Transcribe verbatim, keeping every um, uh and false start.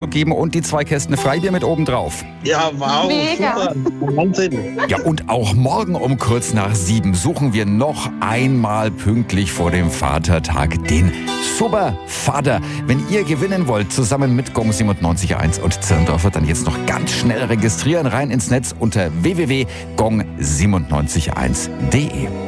geben und die zwei Kästen Freibier mit oben drauf. Ja, wow, Mega. super, Wahnsinn. Ja, und auch morgen um kurz nach sieben suchen wir noch einmal pünktlich vor dem Vatertag den Supervater. Wenn ihr gewinnen wollt, zusammen mit Gong siebenundneunzig Komma eins und Zirndorfer, dann jetzt noch ganz schnell registrieren, rein ins Netz unter w w w punkt gong siebenundneunzig eins punkt de.